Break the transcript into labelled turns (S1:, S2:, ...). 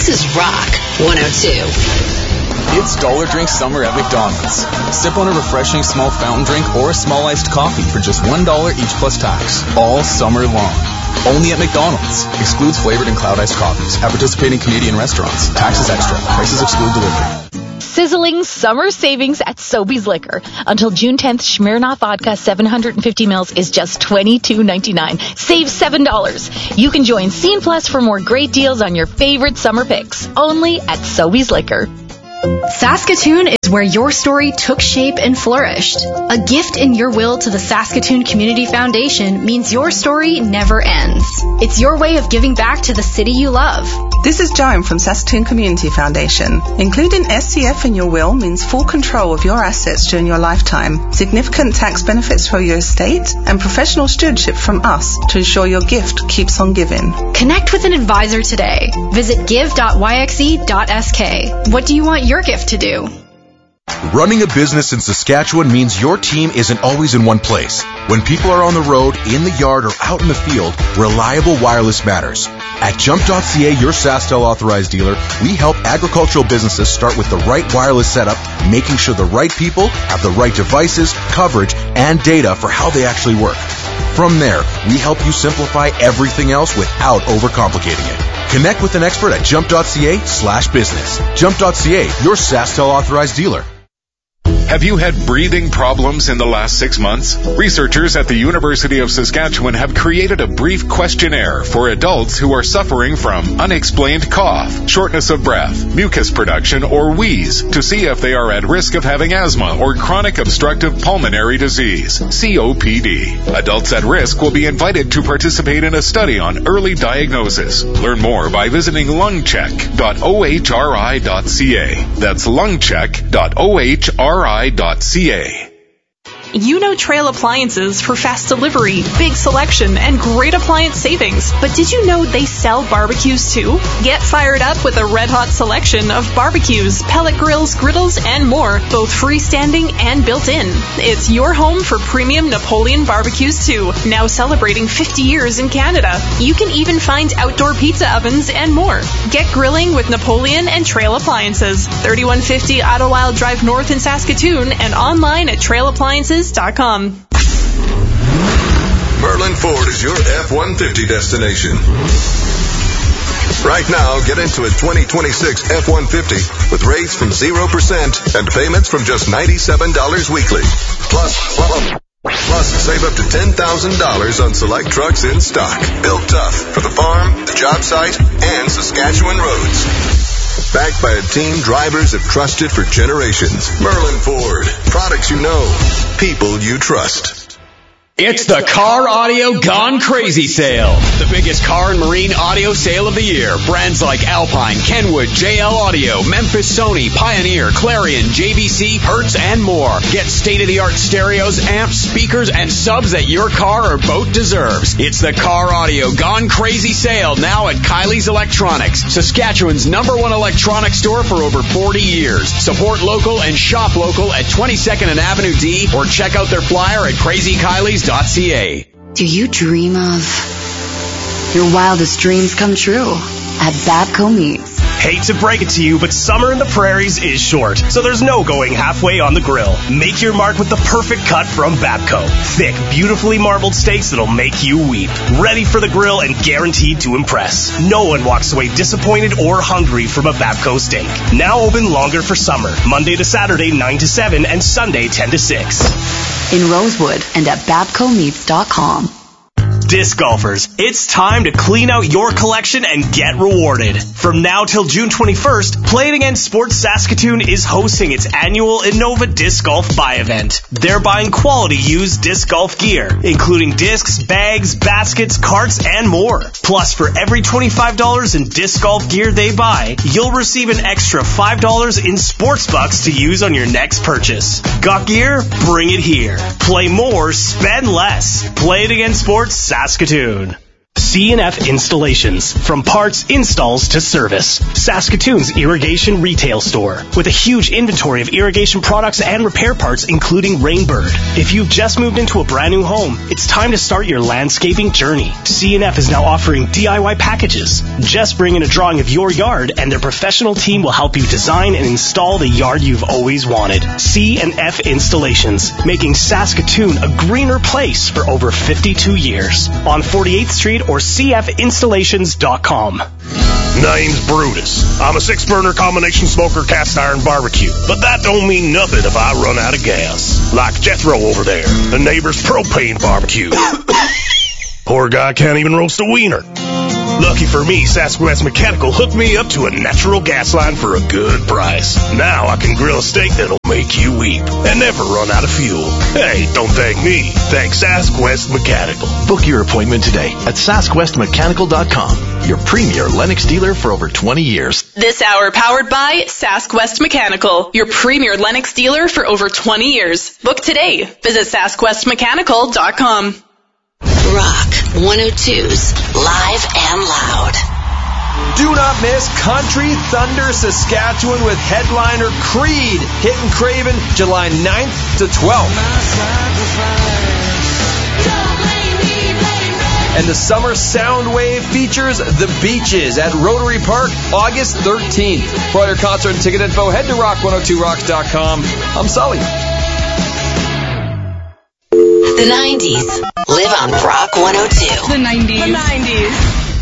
S1: This is Rock 102.
S2: It's Dollar Drink Summer at McDonald's. Sip on a refreshing small fountain drink or a small iced coffee for just $1 each plus tax. All summer long. Only at McDonald's. Excludes flavored and cloud iced coffees. At participating Canadian restaurants. Taxes extra. Prices exclude delivery.
S3: Sizzling summer savings at Sobeys Liquor. Until June 10th, Smirnoff Vodka 750 mils is just $22.99. Save $7. You can join Scene Plus for more great deals on your favorite summer picks. Only at Sobeys Liquor.
S4: Saskatoon is where your story took shape and flourished. A gift in your will to the Saskatoon Community Foundation means your story never ends. It's your way of giving back to the city you love.
S5: This is Joan from Saskatoon Community Foundation. Including SCF in your will means full control of your assets during your lifetime, significant tax benefits for your estate, and professional stewardship from us to ensure your gift keeps on giving.
S4: Connect with an advisor today. Visit give.yxe.sk. What do you want your gift to do?
S6: Running a business in Saskatchewan means your team isn't always in one place. When people are on the road, in the yard, or out in the field, reliable wireless matters. At Jump.ca, your SaskTel authorized dealer, we help agricultural businesses start with the right wireless setup, making sure the right people have the right devices, coverage, and data for how they actually work. From there, we help you simplify everything else without overcomplicating it. Connect with an expert at jump.ca/business. Jump.ca, your SaskTel authorized dealer.
S7: Have you had breathing problems in the last 6 months? Researchers at the University of Saskatchewan have created a brief questionnaire for adults who are suffering from unexplained cough, shortness of breath, mucus production, or wheeze to see if they are at risk of having asthma or chronic obstructive pulmonary disease, COPD. Adults at risk will be invited to participate in a study on early diagnosis. Learn more by visiting lungcheck.ohri.ca. That's lungcheck.ohri.ca.
S8: You know Trail Appliances for fast delivery, big selection, and great appliance savings. But did you know they sell barbecues too? Get fired up with a red-hot selection of barbecues, pellet grills, griddles, and more, both freestanding and built-in. It's your home for premium Napoleon barbecues too, now celebrating 50 years in Canada. You can even find outdoor pizza ovens and more. Get grilling with Napoleon and Trail Appliances. 3150 Idlewild Drive North in Saskatoon and online at trailappliances.com.
S9: Merlin Ford is your F-150 destination. Right now, get into a 2026 F-150 with rates from 0% and payments from just $97 weekly. Plus, save up to $10,000 on select trucks in stock. Built tough for the farm, the job site, and Saskatchewan roads. Backed by a team drivers have trusted for generations. Merlin Ford. Products you know. People you trust.
S10: It's the Car Audio Gone Crazy Sale. The biggest car and marine audio sale of the year. Brands like Alpine, Kenwood, JL Audio, Memphis Sony, Pioneer, Clarion, JVC, Hertz, and more. Get state-of-the-art stereos, amps, speakers, and subs that your car or boat deserves. It's the Car Audio Gone Crazy Sale now at Kylie's Electronics, Saskatchewan's #1 electronics store for over 40 years. Support local and shop local at 22nd and Avenue D or check out their flyer at crazykylies.ca.
S11: Do you dream of your wildest dreams come true at Babco Meats?
S12: Hate to break it to you, but summer in the prairies is short, so there's no going halfway on the grill. Make your mark with the perfect cut from Babco. Thick, beautifully marbled steaks that'll make you weep. Ready for the grill and guaranteed to impress. No one walks away disappointed or hungry from a Babco steak. Now open longer for summer, Monday to Saturday 9 to 7 and Sunday 10 to 6.
S11: In Rosewood and at babcomeats.com.
S12: Disc golfers, it's time to clean out your collection and get rewarded. From now till June 21st, Play It Again Sports Saskatoon is hosting its annual Innova Disc Golf Buy Event. They're buying quality used disc golf gear, including discs, bags, baskets, carts, and more. Plus, for every $25 in disc golf gear they buy, you'll receive an extra $5 in sports bucks to use on your next purchase. Got gear? Bring it here. Play more, spend less. Play It Again Sports Saskatoon. C&F Installations. From parts, installs to service. Saskatoon's irrigation retail store. With a huge inventory of irrigation products and repair parts, including Rainbird. If you've just moved into a brand new home, it's time to start your landscaping journey. C&F is now offering DIY packages. Just bring in a drawing of your yard and their professional team will help you design and install the yard you've always wanted. C&F Installations, making Saskatoon a greener place for over 52 years. On 48th Street or cfinstallations.com.
S1: Name's Brutus. I'm a 6-burner combination smoker cast iron barbecue. But that don't mean nothing if I run out of gas. Like Jethro over there, the neighbor's propane barbecue. Poor guy can't even roast a wiener. Lucky for me, Sask West Mechanical hooked me up to a natural gas line for a good price. Now I can grill a steak that'll make you weep and never run out of fuel. Hey, don't thank me. Thank Sask West Mechanical.
S13: Book your appointment today at SaskWestMechanical.com, your premier Lennox dealer for over 20 years.
S8: This hour powered by Sask West Mechanical, your premier Lennox dealer for over 20 years. Book today. Visit SaskWestMechanical.com.
S14: Rock 102's Live and Loud.
S15: Do not miss Country Thunder Saskatchewan with headliner Creed, Hittin' Craven, July 9th to 12th. And the Summer Soundwave features The Beaches at Rotary Park, August 13th. For all your concert and ticket info, head to rock102rocks.com. I'm Sully.
S14: The 90s. Live on Rock 102.
S8: The 90s. The 90s.